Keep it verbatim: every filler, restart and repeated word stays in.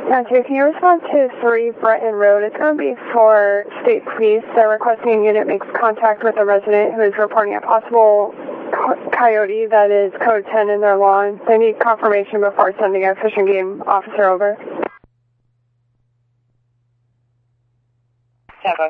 Gotcha. Can you respond to three Breton Road? It's going to be for state police. They're requesting a unit makes contact with a resident who is reporting a possible co- coyote that is code ten in their lawn. They need confirmation before sending a fish and game officer over.